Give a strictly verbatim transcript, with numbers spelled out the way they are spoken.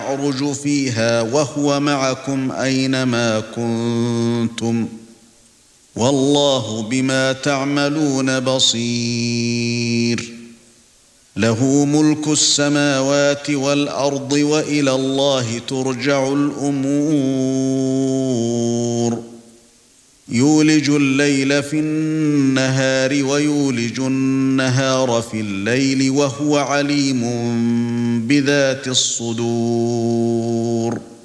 يعرج فيها وهو معكم أينما كنتم والله بما تعملون بصير له ملك السماوات والأرض وإلى الله ترجع الأمور يولج الليل في النهار ويولج النهار في الليل وهو عليم بذات الصدور